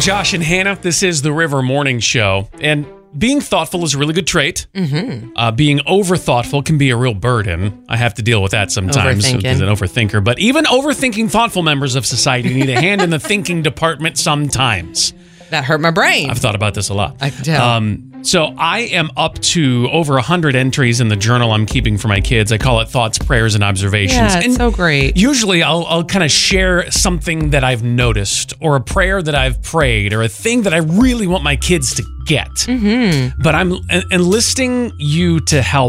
Josh and Hannah. This is the River Morning Show. And being thoughtful is a really good trait. Being over-thoughtful can be a real burden. I have to deal with that sometimes as an overthinker. But even overthinking thoughtful members of society need a hand in the thinking department sometimes. That hurt my brain. I've thought about this a lot. I can tell. So I am up to over 100 entries in the journal I'm keeping for my kids. I call it Thoughts, Prayers, and Observations. Yeah, it's so great. Usually I'll kind of share something that I've noticed or a prayer that I've prayed or a thing that I really want my kids to get. But I'm enlisting you to help